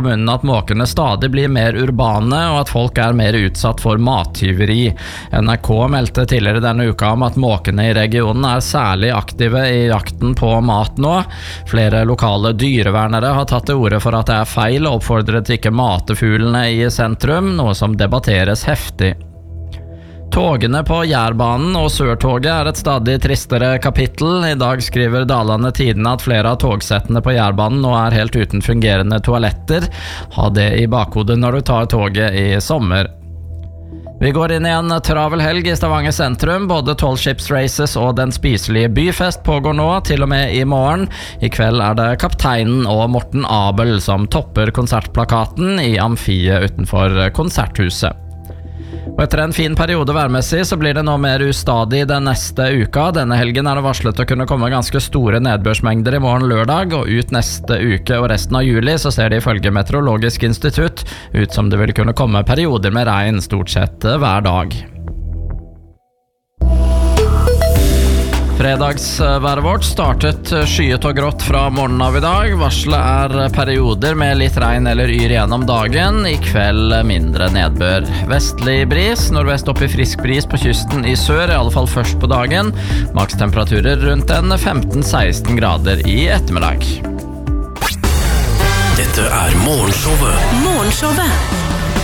kommunen at måkene stadig blir mer urbane, og at folk mer utsatt for mattyveri. NRK meldte tidligere denne uka om at måkene i regionen særlig aktive i jakten på mat nå. Flere lokale dyrevernere har tatt til orde for at det feil å oppfordre til ikke mate fuglene i sentrum, noe som debatteres heftig. Togene på Jærbanen og Sørtoget et stadig tristere kapittel. I dag skriver Dalane Tidene at flere av togsettene på Jærbanen nå helt uten fungerende toaletter. Ha det i bakhodet når du tar toget i sommer. Vi går inn i en travel helg i Stavanger sentrum. Både 12 Ships Races og Den spiselige byfest pågår nå, til og med i morgen. I kveld det Kapteinen og Morten Abel som topper konsertplakaten i amfiet utenfor konserthuset. Og etter en fin periode værmessig så blir det nå mer ustadig den neste uka. Denne helgen det varslet å kunne komme ganske store nedbørsmengder i morgen lørdag, og ut neste uke og resten av juli så ser det ifølge Meteorologisk institutt ut som det vil kunne komme perioder med regn stort sett hver dag. Fredagsværet vårt startet skyet og grått fra morgenen av i dag. Varselet perioder med litt regn eller yr gjennom dagen. I kveld mindre nedbør. Vestlig bris, nordvest opp i frisk bris på kysten i sør, i alle fall først på dagen. Makstemperaturer rundt 15-16 grader i ettermiddag. Dette Morgenshowet. Morgenshowet.